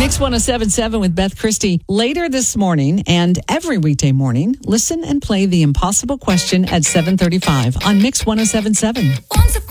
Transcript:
Mix 1077 with Beth Christie. Later this morning and every weekday morning, listen and play the impossible question at 7:35 on Mix 1077.